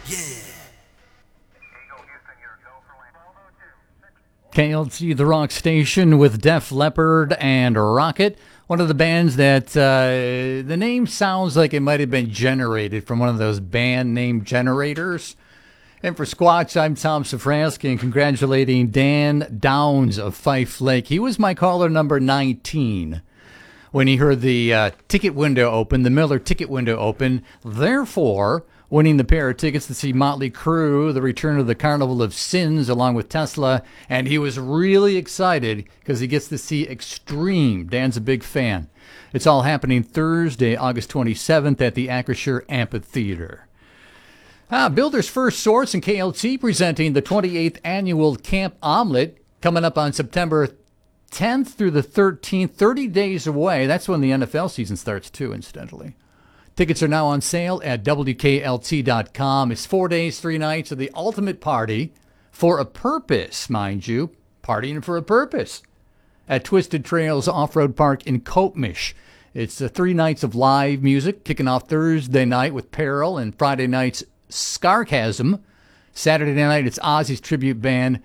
KLT, the rock station with Def Leppard and Rocket. One of the bands that the name sounds like it might have been generated from one of those band name generators. And for Squatch, I'm Tom Safransky, and congratulating Dan Downs of Fife Lake. He was my caller number 19 when he heard the ticket window open, the Miller ticket window open. Therefore, winning the pair of tickets to see Motley Crue, the return of the Carnival of Sins, along with Tesla. And he was really excited because he gets to see Extreme. Dan's a big fan. It's all happening Thursday, August 27th at the Acrisure Amphitheater. Builder's First Source and KLT presenting the 28th annual Camp Omelet coming up on September 10th through the 13th, 30 days away. That's when the NFL season starts, too, incidentally. Tickets are now on sale at WKLT.com. It's 4 days, 3 nights of the ultimate party for a purpose, mind you. Partying for a purpose at Twisted Trails Off-Road Park in Kopmish. It's 3 nights of live music, kicking off Thursday night with Peril and Friday night's Scarcasm. Saturday night, it's Ozzy's tribute band,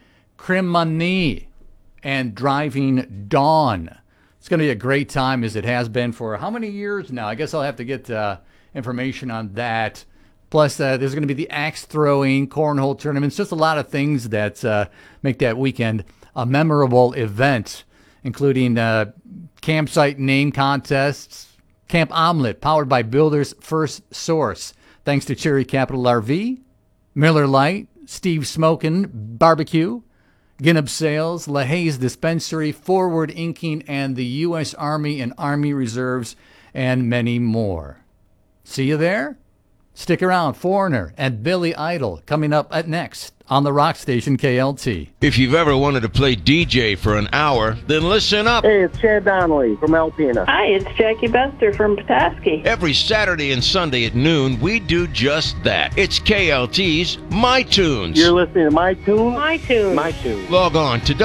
Crimani, and Driving Dawn. It's going to be a great time, as it has been for how many years now? I guess I'll have to get information on that. Plus, there's going to be the axe throwing, cornhole tournaments, just a lot of things that make that weekend a memorable event, including campsite name contests, Camp Omelet, powered by Builder's First Source. Thanks to Cherry Capital RV, Miller Lite, Steve Smokin' Barbecue, Ginnab Sales, LaHaye's Dispensary, Forward Inking, and the U.S. Army and Army Reserves, and many more. See you there? Stick around. Foreigner and Billy Idol coming up at next on the rock station KLT. If you've ever wanted to play DJ for an hour, then listen up. Hey, it's Chad Donnelly from Alpena. Hi, it's Jackie Bester from Petoskey. Every Saturday and Sunday at noon, we do just that. It's KLT's My Tunes. You're listening to My Tunes? My Tunes. My Tunes. Log on to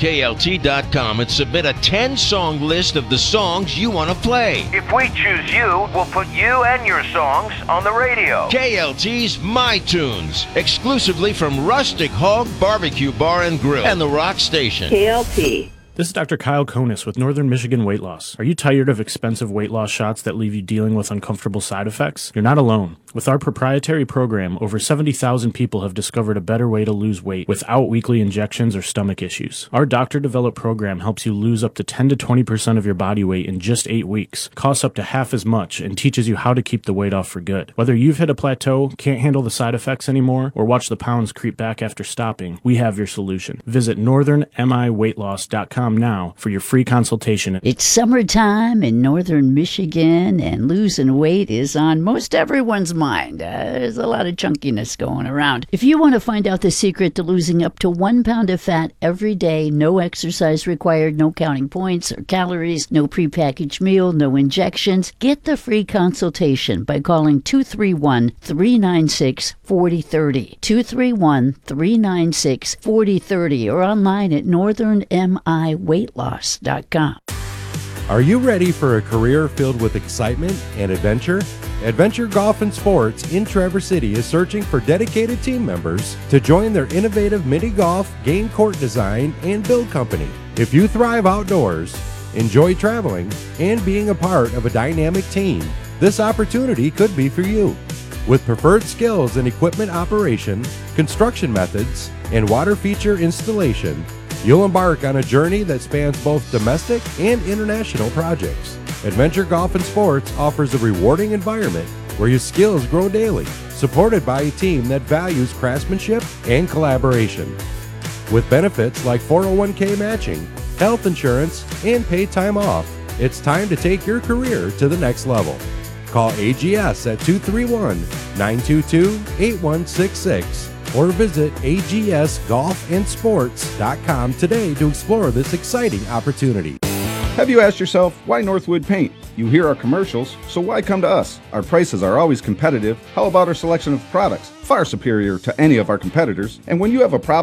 WKLT.com and submit a 10-song list of the songs you want to play. If we choose you, we'll put you and your songs on the radio. KLT's My Tunes, exclusively from Rustic Hog Barbecue Bar and Grill and the Rock Station. KLT. This is Dr. Kyle Konis with Northern Michigan Weight Loss. Are you tired of expensive weight loss shots that leave you dealing with uncomfortable side effects? You're not alone. With our proprietary program, over 70,000 people have discovered a better way to lose weight without weekly injections or stomach issues. Our doctor-developed program helps you lose up to 10 to 20% of your body weight in just 8 weeks, costs up to half as much, and teaches you how to keep the weight off for good. Whether you've hit a plateau, can't handle the side effects anymore, or watch the pounds creep back after stopping, we have your solution. Visit northernmiweightloss.com now for your free consultation. It's summertime in northern Michigan, and losing weight is on most everyone's mind. There's a lot of chunkiness going around. If you want to find out the secret to losing up to 1 pound of fat every day, no exercise required, no counting points or calories, no prepackaged meal, no injections, get the free consultation by calling 231-396-4030. 231-396-4030 or online at northernmiweightloss.com. Are you ready for a career filled with excitement and adventure? Adventure Golf and Sports in Traverse City is searching for dedicated team members to join their innovative mini golf, game court design, and build company. If you thrive outdoors, enjoy traveling, and being a part of a dynamic team, this opportunity could be for you. With preferred skills in equipment operation, construction methods, and water feature installation, you'll embark on a journey that spans both domestic and international projects. Adventure Golf and Sports offers a rewarding environment where your skills grow daily, supported by a team that values craftsmanship and collaboration. With benefits like 401k matching, health insurance, and paid time off, it's time to take your career to the next level. Call AGS at 231-922-8166 or visit agsgolfandsports.com today to explore this exciting opportunity. Have you asked yourself, why Northwood Paint? You hear our commercials, so why come to us? Our prices are always competitive. How about our selection of products? Far superior to any of our competitors. And when you have a problem